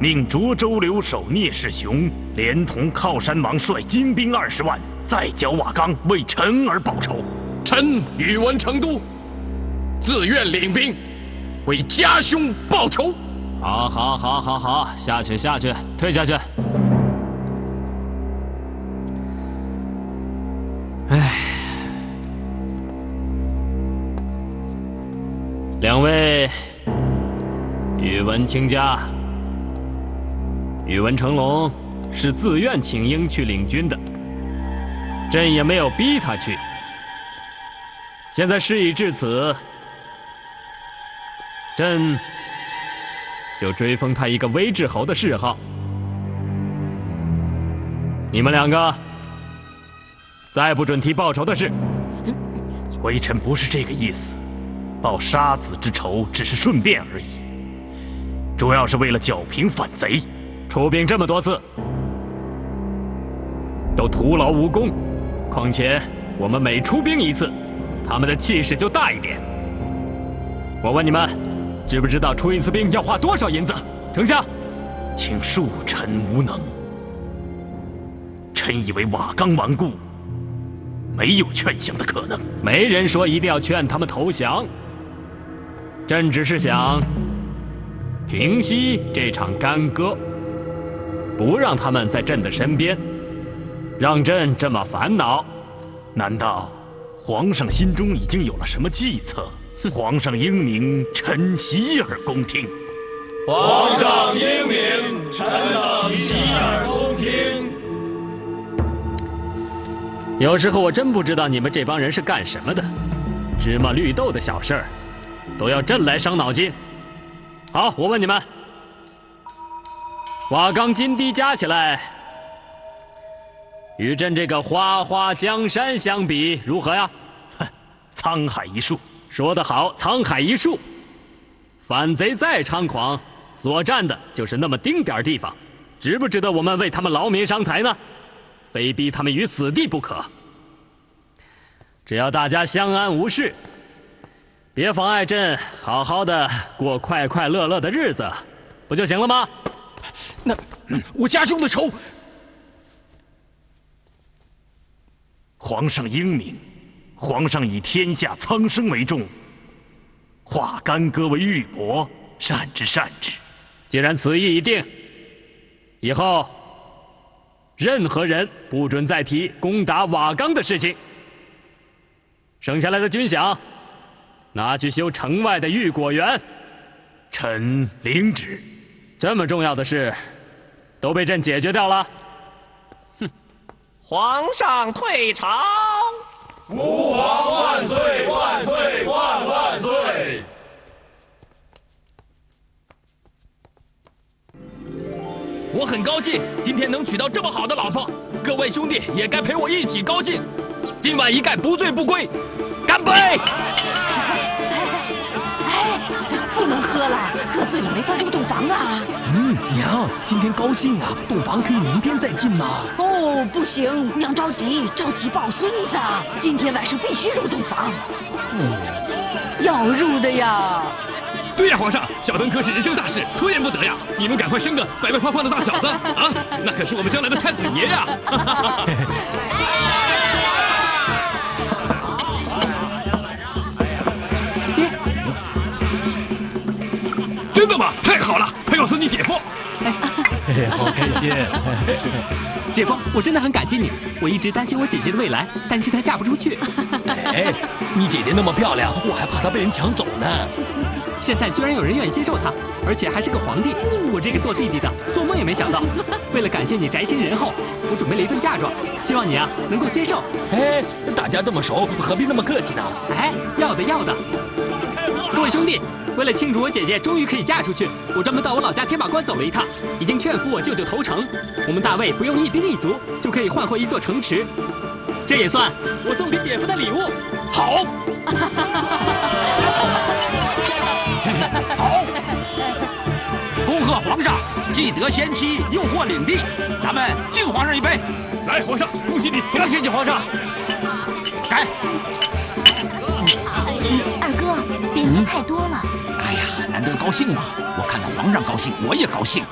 命涿州留守聂士雄连同靠山王率精兵20万，再剿瓦岗，为臣而报仇。 臣宇文成都，自愿领兵，为家兄报仇。 好，下去，退下去。哎，两位，宇文卿家，宇文成龙是自愿请缨去领军的，朕也没有逼他去。现在事已至此，朕就追封他一个威志侯的谥号。你们两个再不准提报仇的事。 微臣不是这个意思，报杀子之仇只是顺便而已，主要是为了剿平反贼。 出兵这么多次，都徒劳无功，况且我们每出兵一次，他们的气势就大一点。我问你们，知不知道出一次兵要花多少银子？丞相， 请恕臣无能。臣以为瓦岗顽固，没有劝降的可能。 没人说一定要劝他们投降，朕只是想平息这场干戈，不让他们在朕的身边，让朕这么烦恼。 难道皇上心中已经有了什么计策？皇上英明，臣洗耳恭听。 皇上英明，臣等洗耳恭听。 有时候我真不知道你们这帮人是干什么的，芝麻绿豆的小事儿，都要朕来伤脑筋。好，我问你们，瓦岗金堤加起来，与朕这个花花江山相比，如何呀？ 哼，沧海一粟。 说得好，沧海一粟。反贼再猖狂，所占的就是那么丁点地方，值不值得我们为他们劳民伤财呢？非逼他们于死地不可。只要大家相安无事，别妨碍朕好好的过快快乐乐的日子，不就行了吗？ 那我家兄的仇， 皇上英明，皇上以天下苍生为重，化干戈为玉帛，善之。 既然此意已定，以后任何人不准再提攻打瓦岗的事情。剩下来的军饷，拿去修城外的御果园。 臣领旨。 这么重要的事，都被朕解决掉了。 哼！皇上退朝！ 吾皇万岁万岁万岁！ 我很高兴今天能娶到这么好的老婆，各位兄弟也该陪我一起高兴。今晚一概不醉不归，干杯！ 不能喝了，喝醉了没法住洞房啊。 娘，今天高兴啊，洞房可以明天再进嘛。 哦，不行，娘着急抱孙子，今天晚上必须入洞房。要入的呀。 对呀，皇上，小登科是人生大事，拖延不得呀！你们赶快生个白白胖胖的大小子啊！那可是我们将来的太子爷呀！ 爹， 真的吗？太好了，他告诉你姐夫。 好开心！ 姐夫，我真的很感激你。我一直担心我姐姐的未来，担心她嫁不出去。 哎，你姐姐那么漂亮，我还怕她被人抢走呢。 现在居然有人愿意接受她，而且还是个皇帝。我这个做弟弟的，做梦也没想到。为了感谢你宅心仁厚，我准备了一份嫁妆，希望你啊能够接受。 哎，大家这么熟，何必那么客气呢？ 哎，要的。各位兄弟，为了庆祝我姐姐终于可以嫁出去，我专门到我老家天马关走了一趟，已经劝服我舅舅投诚。我们大魏不用一兵一卒就可以换回一座城池，这也算我送给姐夫的礼物。 好。好，恭贺皇上既得先妻，又获领地，咱们敬皇上一杯。 来，皇上，恭喜你！ 恭喜你，皇上。干！ 二哥，别喝太多了。 哎呀，难得高兴嘛，我看到皇上高兴，我也高兴。